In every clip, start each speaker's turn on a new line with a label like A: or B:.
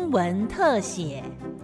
A: 新闻特写。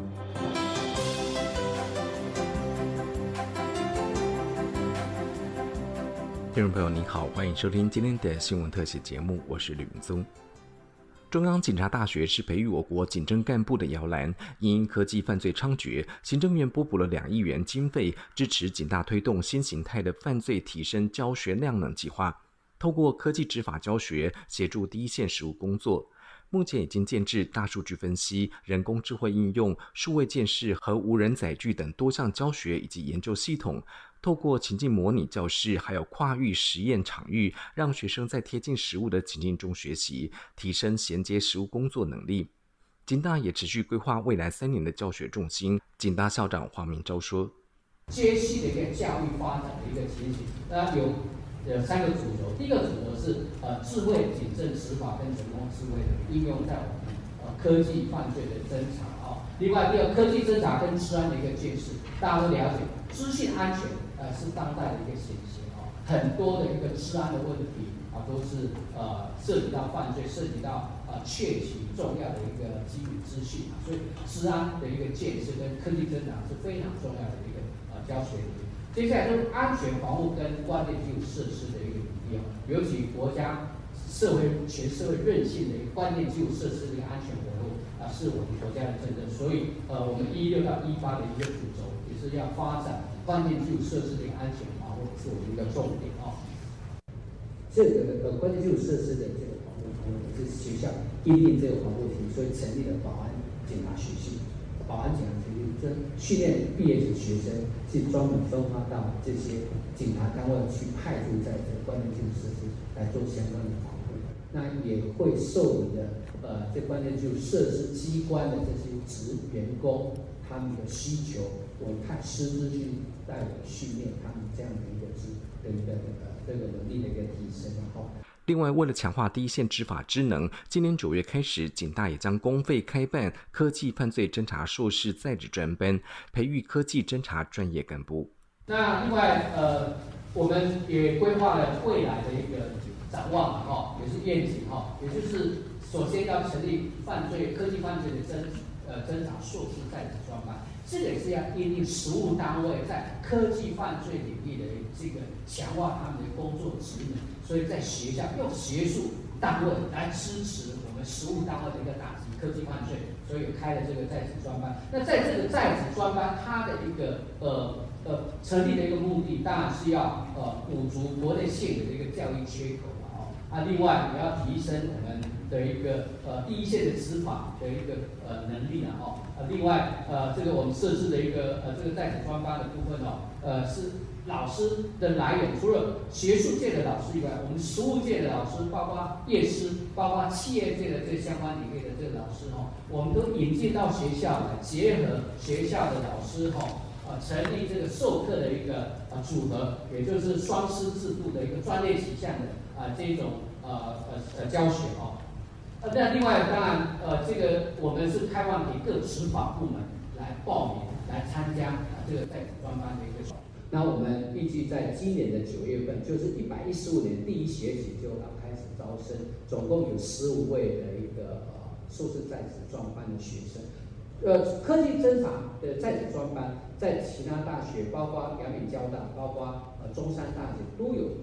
B: 听众朋友您好，欢迎收听今天的新闻特写节目，我是吕明宗。中央警察大学是培育我国警政干部的摇篮，因科技犯罪猖獗，行政院拨补了2亿元经费，支持警大推动新形态的犯罪提升教学量能计划，透过科技执法教学，协助第一线实务工作。目前已经建置大数据分析、人工智慧应用、数位鉴识和无人载具等多项教学以及研究系统，透过情境模拟教室还有跨域实验场域，让学生在贴近实务的情境中学习，提升衔接实务工作能力。警大也持续规划未来3年的教学重心。警大校长黄明昭说：
C: 接续的一个教育发展的一个情形，那有3个主轴。第一个主轴是智慧警政执法跟人工智慧的应用在我们科技犯罪的侦查另外，第二，科技侦查跟治安的一个建设，大家都了解，资讯安全是当代的一个显现很多的一个治安的问题都是涉及到犯罪，涉及到窃取重要的一个机密资讯所以治安的一个建设跟科技侦查是非常重要的一个教学理念。接下来就是安全防护跟关键基础设施的一个理念，尤其国家全社会韧性的一个关键基础设施的一个安全维护是我们国家的政策。所以我们16到18的一个主轴也是要发展关键基础设施的一个安全防护，是我们一个重点这个关键基础设施的这个防护，我们是学校因应这个防护题，所以成立了保安警察学系。保安警察学系训练毕业的学生，是专门分发到这些警察单位去派驻在这个关键基础设施来做相关的防护。那也会受理的这关键基础设施机关的这些员工他们的需求，我派师资去带我训练他们这样的一个这个能力的一个提升
B: 另外，为了强化第一线执法职能，今年9月开始，警大也将公费开办科技犯罪侦查硕士在职专班，培育科技侦查专业干部。
C: 那另外我们也规划了未来的一个展望也是愿景也就是首先要成立科技犯罪的侦查硕士在职专班，这个也是要因应实务单位在科技犯罪领域的这个强化他们的工作职能，所以在学校用学术单位来支持我们实务单位的一个打击科技犯罪，所以开了这个在职专班。那在这个在职专班，它的一个成立的一个目的，当然是要补足国内现有的一个教育缺口另外也要提升我们的一个第一线的执法的一个能力另外这个我们设置的一个这个在职专班的部分是老师的来源，除了学术界的老师以外，我们实务界的老师，包括业师，包括企业界的这相关领域的这个老师我们都引进到学校来，结合学校的老师成立这个授课的一个组合，也就是双师制度的一个专业取向的这种教学那另外当然这个我们是开放给各执法部门来报名来参加这个在职专班的一个。那我们预计在今年的9月份，就是115年第1学期就要开始招生，总共有15位的一个硕士在职专班的学生。科技侦查的在职专班在其他大学，包括阳明交大，包括中山大学都有